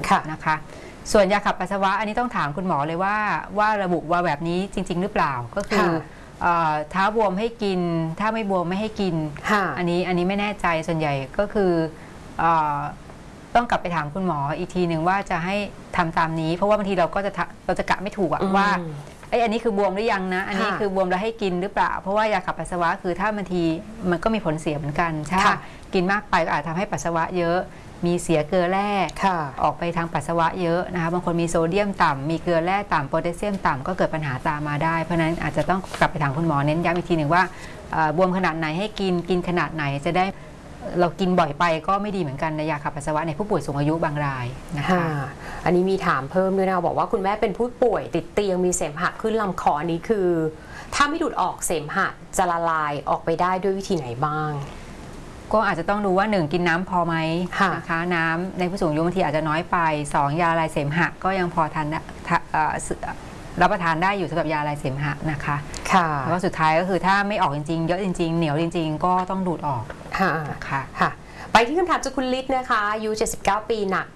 นะคะส่วนยาขับปัสสาวะอันนี้ต้องถามคุณหมอเลยว่าระบุว่าแบบนี้จริงๆหรือเปล่าก็คือเท้าบวมให้กินถ้าไม่บวมไม่ให้กินอันนี้ไม่แน่ใจส่วนใหญ่ก็คือต้องกลับไปถามคุณหมออีกทีหนึ่งว่าจะให้ทำตามนี้เพราะว่าบางทีเราจะกะไม่ถูกว่าอันนี้คือบวมหรือยังนะอันนี้คือบวมแล้วให้กินหรือเปล่าเพราะว่ายาขับปัสสาวะคือถ้าบางทีมันก็มีผลเสียเหมือนกันถ้ากินมากไปก็อาจทำให้ปัสสาวะเยอะมีเสียเกลือแร่ออกไปทางปัสสาวะเยอะนะคะบางคนมีโซเดียมต่ำมีเกลือแร่ต่ำโพแทสเซียมต่ำก็เกิดปัญหาตามมาได้เพราะนั้นอาจจะต้องกลับไปถามคุณหมอเน้นย้ำอีกทีหนึ่งว่าบวมขนาดไหนให้กินขนาดไหนจะได้เรากินบ่อยไปก็ไม่ดีเหมือนกันในยาขับปัสสาวะในผู้ป่วยสูงอายุบางรายนะคะอันนี้มีถามเพิ่มด้วยนะบอกว่าคุณแม่เป็นผู้ป่วยติดเตียงมีเสมหะขึ้นลำคออันนี้คือถ้าไม่ดูดออกเสมหะจะละลายออกไปได้ด้วยวิธีไหนบ้างก็อาจจะต้องดูว่า1กินน้ำพอไหมนะคะน้ำในผู้สูงอายุบางทีอาจจะน้อยไป2ยาลายเสมหะก็ยังพอทานรับประทานได้อยู่สำหรับยาลายเสมหะนะคะแล้วก็สุดท้ายก็คือถ้าไม่ออกจริงๆเยอะจริงๆเหนียวจริงๆก็ต้องดูดออกค่ะไปที่คำถามจากคุณฤทธิ์นะคะอายุ79ปีหนัก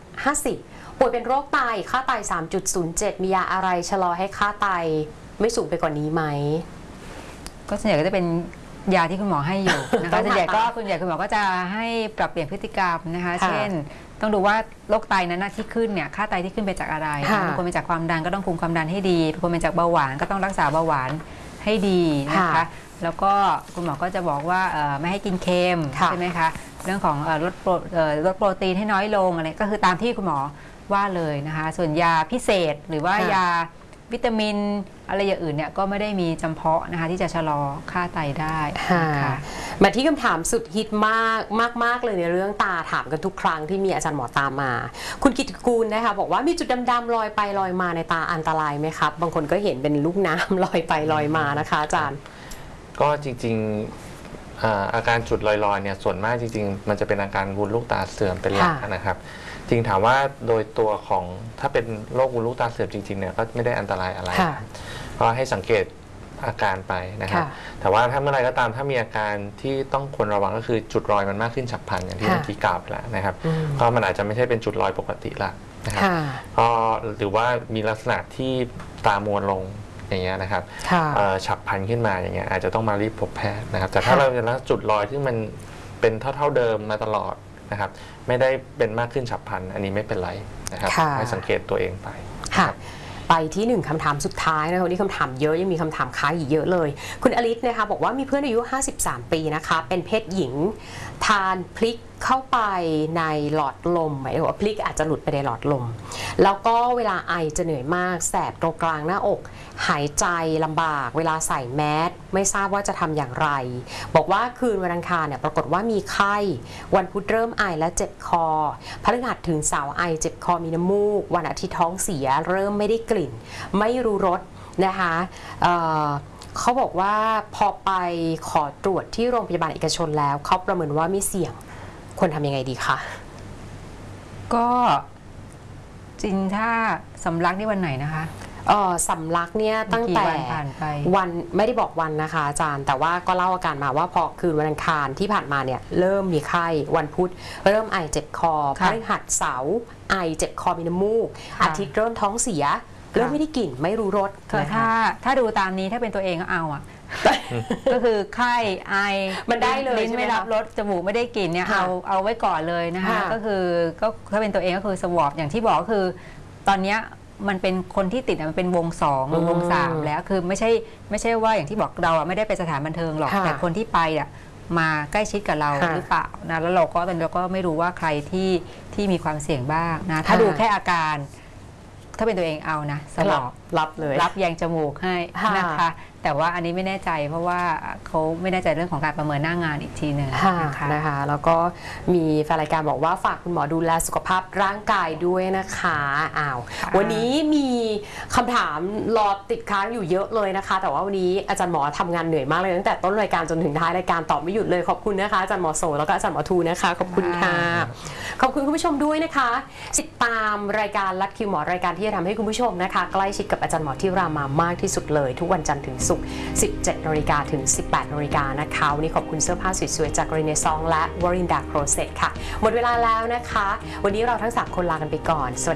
50ป่วยเป็นโรคไตค่าไต 3.07 มียาอะไรชะลอให้ค่าไตไม่สูงไปกว่านี้ไหมก็ส่วนใหญ่ก็จะเป็นยาที่คุณหมอให้อยู่นะคะส่วนใหญ่คุณหมอก็จะให้ปรับเปลี่ยนพฤติกรรมนะคะเช่นต้องดูว่าโรคไตนั้นที่ขึ้นเนี่ยค่าไตที่ขึ้นไปจากอะไรบางคนเป็นจากความดันก็ต้องคุมความดันให้ดีบางคนเป็นจากเบาหวานก็ต้องรักษาเบาหวานให้ดีนะคะแล้วก็คุณหมอก็จะบอกว่าไม่ให้กินเค็มใช่ไหมคะเรื่องของลดโปรตีนให้น้อยลงอะไรก็คือตามที่คุณหมอว่าเลยนะคะส่วนยาพิเศษหรือว่ายาวิตามินอะไรอย่างอื่นเนี่ยก็ไม่ได้มีจำเพาะนะคะที่จะชะลอค่าไตได้ค่ะมาที่คำถามสุดฮิตมากเลยในเรื่องตาถามกันทุกครั้งที่มีอาจารย์หมอตามมาคุณกิตติกูลนะคะบอกว่ามีจุดดำๆลอยไปลอยมาในตาอันตรายไหมครับบางคนก็เห็นเป็นลูกน้ำลอยไปลอยมานะคะอาจารย์ก็จริงๆอาการจุดลอยๆเนี่ยส่วนมากจริงๆมันจะเป็นอาการวุ้นลูกตาเสื่อมเป็นหลักนะครับจริงถามว่าโดยตัวของถ้าเป็นโรควุ้นลูกตาเสื่อมจริงๆเนี่ยก็ไม่ได้อันตรายอะไรก็ให้สังเกตอาการไปนะครับแต่ว่าถ้าเมื่อไรก็ตามถ้ามีอาการที่ต้องควรระวังก็คือจุดรอยมันมากขึ้นฉับพลันอย่างที่เมื่อกี้กล่าวไปแล้วนะครับก็มันอาจจะไม่ใช่เป็นจุดรอยปกติละนะครับก็หรือว่ามีลักษณะที่ตามัวลงอย่างเงี้ยนะครับฉับพลันขึ้นมาอย่างเงี้ยอาจจะต้องมารีบพบแพทย์นะครับแต่ถ้าเราจะรักษาจุดรอยที่มันเป็นเท่าเดิมมาตลอดนะครับไม่ได้เป็นมากขึ้นฉับพลันอันนี้ไม่เป็นไรนะครับให้สังเกตตัวเองไปไปที่1คำถามสุดท้ายนะคะวันนี้คำถามเยอะยังมีคำถามค้างอีกเยอะเลยคุณอลิศนะคะบอกว่ามีเพื่อนอายุ53ปีนะคะเป็นเพศหญิงทานพริกเข้าไปในหลอดลมหมายถึงว่าพริกอาจจะหลุดไปในหลอดลมแล้วก็เวลาไอจะเหนื่อยมากแสบตรงกลางหน้าอกหายใจลำบากเวลาใส่แมสไม่ทราบว่าจะทำอย่างไรบอกว่าคืนวันอังคารเนี่ยปรากฏว่ามีไข้วันพุธเริ่มไอและเจ็บคอพฤหัสถึงเสาร์ไอเจ็บคอมีน้ำมูกวันอาทิตย์ท้องเสียเริ่มไม่ได้กลิ่นไม่รู้รสนะคะเขาบอกว่าพอไปขอตรวจที่โรงพยาบาลเอกชนแล้วเขาประเมินว่ามีเสี่ยงควรทำยังไงดีคะก็จริงถ้าสำลักนี่วันไหนนะคะสำลักเนี่ยตั้งแต่วันไม่ได้บอกวันนะคะอาจารย์แต่ว่าก็เล่าอาการมาว่าพอคืนวันอังคารที่ผ่านมาเนี่ยเริ่มมีไข้วันพุธเริ่มไอเจ็บคอพฤหัสเสาร์ไอเจ็บคอมีน้ำมูกอาทิตย์เริ่มท้องเสียเริ่มไม่ได้กลิ่นไม่รู้รสถ้าดูตามนี้ถ้าเป็นตัวเองก็เอาก็คือไข้ไอมันได้เลยลิ้นไม่รับรสจมูกไม่ได้กลิ่นเนี่ยเอาไว้ก่อนเลยนะคะก็คือก็ถ้าเป็นตัวเองก็คือสวอปอย่างที่บอกก็คือตอนนี้มันเป็นคนที่ติดมันเป็นวง2หรือวง3แล้วคือไม่ใช่ว่าอย่างที่บอกเราไม่ได้ไปสถานบันเทิงหรอกแต่คนที่ไปมาใกล้ชิดกับเราหรือเปล่านะแล้วเราก็ตอนนี้เราก็ไม่รู้ว่าใครที่มีความเสี่ยงบ้างนะถ้าดูแค่อาการถ้าเป็นตัวเองเอานะสวอปรับเลยรับแยงจมูกให้นะคะแต่ว่าอันนี้ไม่แน่ใจเพราะว่าเขาไม่แน่ใจเรื่องของการประเมินหน้างานอีกทีหนึ่งนะคะแล้วก็มีแฟนรายการบอกว่าฝากคุณหมอดูแลสุขภาพร่างกายด้วยนะคะวันนี้มีคำถามรอติดค้างอยู่เยอะเลยนะคะแต่ว่าวันนี้อาจารย์หมอทำงานเหนื่อยมากเลยตั้งแต่ต้นรายการจนถึงท้ายรายการตอบไม่หยุดเลยขอบคุณนะคะอาจารย์หมอโสแล้วก็อาจารย์หมอทูนะคะขอบคุณค่ะขอบคุณคุณผู้ชมด้วยนะคะติดตามรายการลัดคิวหมอรายการที่จะทำให้คุณผู้ชมนะคะใกล้ชิดกับอาจารย์หมอที่รามามากที่สุดเลยทุกวันจันทร์ถึงศุกร์ 17 น.ถึง 18 น.นะคะวันนี้ขอบคุณเสื้อผ้าสวยๆจากเรเนซองและวอรินดาโครเซตค่ะหมดเวลาแล้วนะคะวันนี้เราทั้ง3คนลากันไปก่อนสวัสดี